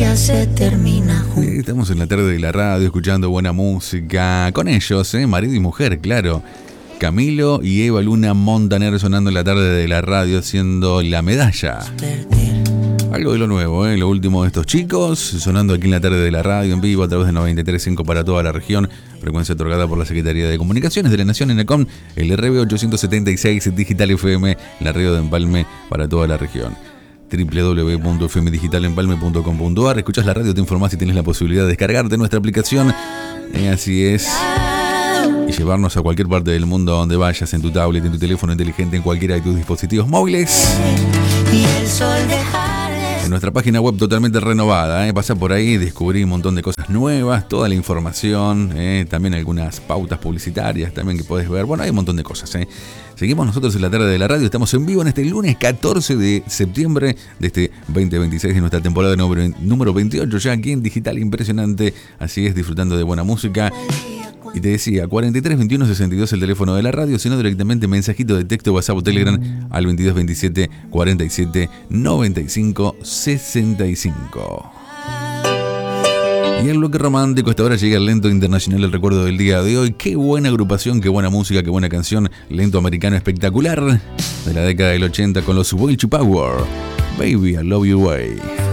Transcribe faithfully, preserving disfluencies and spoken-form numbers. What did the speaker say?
día se termina. Estamos en la tarde de la radio escuchando buena música. Con ellos, ¿eh? Marido y mujer, claro. Camilo y Eva Luna Montaner sonando en la tarde de la radio haciendo La Medalla. Algo de lo nuevo, ¿eh? Lo último de estos chicos, sonando aquí en la tarde de la radio en vivo a través de noventa y tres punto cinco para toda la región. Frecuencia otorgada por la Secretaría de Comunicaciones de la Nación, ENACOM, el R B ochocientos setenta y seis Digital F M, la radio de Empalme para toda la región. doble u doble u doble u punto f m digital empalme punto com punto a r. Escuchás la radio, te informás y tienes la posibilidad de descargarte nuestra aplicación. Eh, así es. Y llevarnos a cualquier parte del mundo donde vayas, en tu tablet, en tu teléfono inteligente, en cualquiera de tus dispositivos móviles. Y el sol dejaré. En nuestra página web totalmente renovada, ¿eh? Pasá por ahí, descubrí un montón de cosas nuevas, toda la información, ¿eh? También algunas pautas publicitarias también que podés ver. Bueno, hay un montón de cosas, ¿eh? Seguimos nosotros en la tarde de la radio, estamos en vivo en este lunes catorce de septiembre de este veinte veintiséis de nuestra temporada número, número veintiocho, ya aquí en Digital Impresionante. Así es, disfrutando de buena música. Y te decía, cuarenta y tres veintiuno sesenta y dos el teléfono de la radio, sino directamente mensajito de texto, WhatsApp o Telegram al veintidós veintisiete cuarenta y siete noventa y cinco sesenta y cinco. Y el bloque romántico, hasta ahora llega el Lento Internacional, el recuerdo del día de hoy. Qué buena agrupación, qué buena música, qué buena canción. Lento americano espectacular de la década del ochenta con los Way to Power. Baby, I Love Your Way.